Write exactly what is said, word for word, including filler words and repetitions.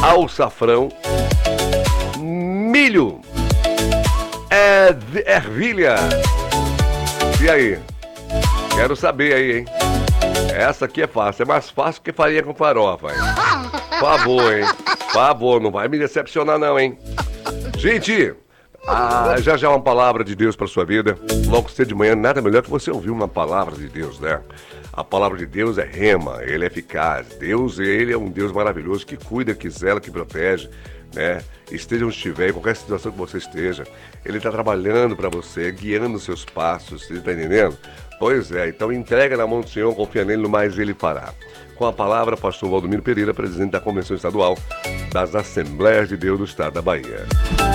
alçafrão, milho, é, ervilha. E aí? Quero saber aí, hein? Essa aqui é fácil, é mais fácil que farinha com farofa, hein? Por favor, hein? Por favor, não vai me decepcionar não, hein? Gente, ah, já já uma palavra de Deus para sua vida. Logo cedo de manhã, nada melhor que você ouvir uma palavra de Deus, né? A palavra de Deus é rema, ele é eficaz. Deus, ele é um Deus maravilhoso que cuida, que zela, que protege, né? Esteja onde estiver, em qualquer situação que você esteja, ele está trabalhando para você, guiando os seus passos, você está entendendo? Pois é, então entrega na mão do Senhor, confia nele, no mais ele fará. Com a palavra, pastor Valdomiro Pereira, presidente da Convenção Estadual das Assembleias de Deus do Estado da Bahia.